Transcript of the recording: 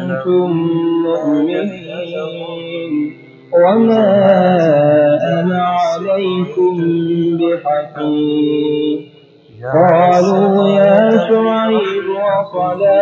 كنتم مؤمنين وما أنا عليكم بحفيظ. قالوا يا شعيب